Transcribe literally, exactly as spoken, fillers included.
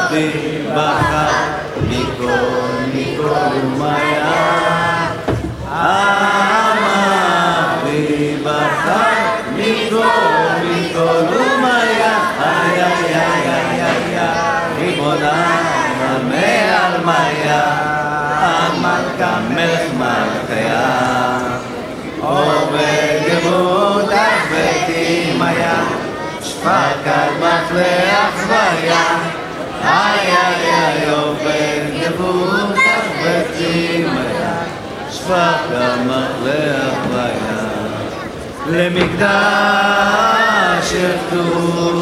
בחר מכל מכל ומיה המחביא בחר מכל מכל ומיה איי איי איי איי איי ריבונה מעל מיה המלכה מלך מלכיה עובד גבודך ותימיה שפקת מחלך ויה איי איי איי עובד גבודך ותימיה שפקת מחלך ויה למקדש ירדו